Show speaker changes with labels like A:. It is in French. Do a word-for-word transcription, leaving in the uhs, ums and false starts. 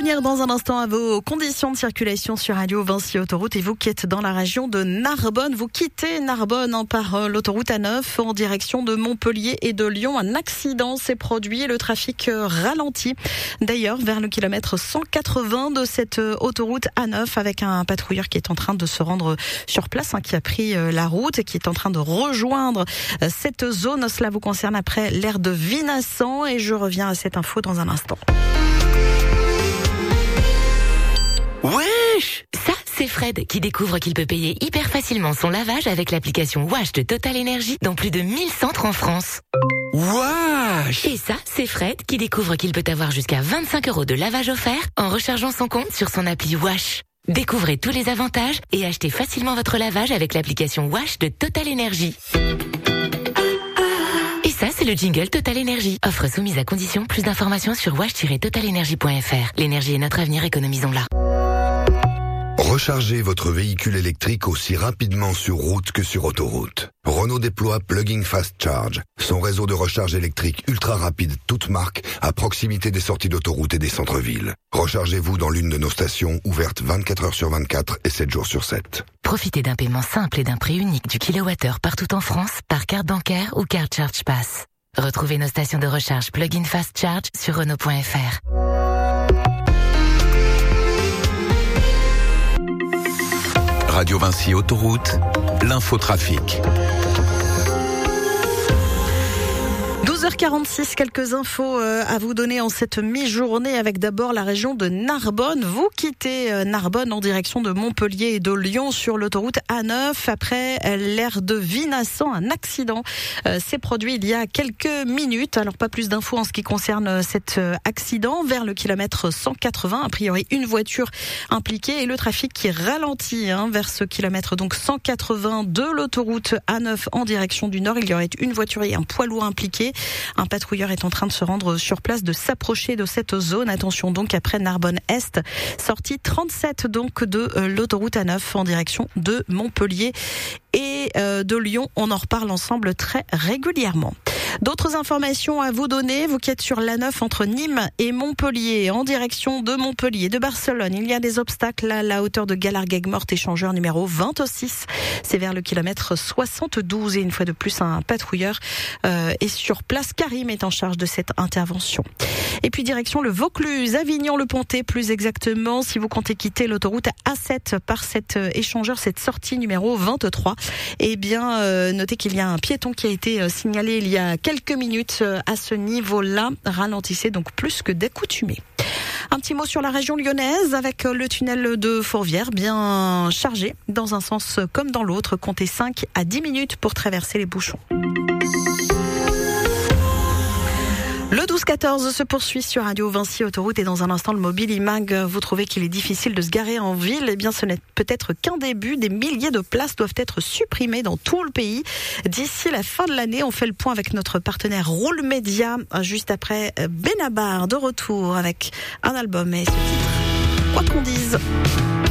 A: revenir dans un instant à vos conditions de circulation sur Radio Vinci Autoroute. Et vous qui êtes dans la région de Narbonne, vous quittez Narbonne hein, par euh, l'autoroute A neuf en direction de Montpellier et de Lyon. Un accident s'est produit et le trafic euh, ralentit. D'ailleurs, vers le kilomètre cent quatre-vingts de cette euh, autoroute A neuf avec un patrouilleur qui est en train de se rendre sur place, hein, qui a pris euh, la route et qui est en train de rejoindre euh, cette zone. Cela vous concerne après l'aire de Vinassan et je reviens à cette info dans un instant.
B: Wesh! Ça, c'est Fred qui découvre qu'il peut payer hyper facilement son lavage avec l'application Wash de Total Energy dans plus de mille centres en France.
C: Wesh!
B: Et ça, c'est Fred qui découvre qu'il peut avoir jusqu'à vingt-cinq euros de lavage offert en rechargeant son compte sur son appli Wash. Découvrez tous les avantages et achetez facilement votre lavage avec l'application Wash de Total Energy. Et ça, c'est le jingle Total Energy. Offre soumise à condition. Plus d'informations sur wash tiret total energy point f r. L'énergie est notre avenir, économisons-la.
D: Rechargez votre véhicule électrique aussi rapidement sur route que sur autoroute. Renault déploie Plug-in Fast Charge, son réseau de recharge électrique ultra rapide toute marque à proximité des sorties d'autoroute et des centres-villes. Rechargez-vous dans l'une de nos stations ouvertes vingt-quatre heures sur vingt-quatre et sept jours sur sept.
B: Profitez d'un paiement simple et d'un prix unique du kilowattheure partout en France par carte bancaire ou carte Charge Pass. Retrouvez nos stations de recharge Plug-in Fast Charge sur Renault point f r.
C: Radio Vinci Autoroute, l'infotrafic.
A: douze heures quarante-six, quelques infos à vous donner en cette mi-journée avec d'abord la région de Narbonne. Vous quittez Narbonne en direction de Montpellier et de Lyon sur l'autoroute A neuf après l'aire de Vinassan. Un accident s'est produit il y a quelques minutes. Alors pas plus d'infos en ce qui concerne cet accident. Vers le kilomètre cent quatre-vingts, a priori une voiture impliquée et le trafic qui ralentit hein, vers ce kilomètre donc cent quatre-vingts de l'autoroute A neuf en direction du nord. Il y aurait une voiture et un poids lourd impliqués. Un patrouilleur est en train de se rendre sur place, de s'approcher de cette zone. Attention donc après Narbonne-Est, sortie trente-sept donc de euh, l'autoroute A neuf en direction de Montpellier et euh, de Lyon. On en reparle ensemble très régulièrement. D'autres informations à vous donner, vous qui êtes sur l'A neuf entre Nîmes et Montpellier, en direction de Montpellier, de Barcelone. Il y a des obstacles à la hauteur de Galargues-Morte, échangeur numéro vingt-six. C'est vers le kilomètre soixante-douze. Et une fois de plus, un patrouilleur euh, est sur place. Karim est en charge de cette intervention. Et puis direction le Vaucluse, Avignon-le-Pontet plus exactement, si vous comptez quitter l'autoroute A sept par cet échangeur, cette sortie numéro vingt-trois. Eh bien, euh, notez qu'il y a un piéton qui a été euh, signalé il y a quelques minutes euh, à ce niveau-là. Ralentissez donc plus que d'accoutumé. Un petit mot sur la région lyonnaise avec le tunnel de Fourvière bien chargé dans un sens comme dans l'autre. Comptez cinq à dix minutes pour traverser les bouchons. Le douze quatorze se poursuit sur Radio Vinci Autoroute et dans un instant le mobile IMAG. Vous trouvez qu'il est difficile de se garer en ville? Eh bien ce n'est peut-être qu'un début. Des milliers de places doivent être supprimées dans tout le pays. D'ici la fin de l'année, on fait le point avec notre partenaire Roule Média. Juste après Benabar de retour avec un album et ce titre, quoi qu'on dise.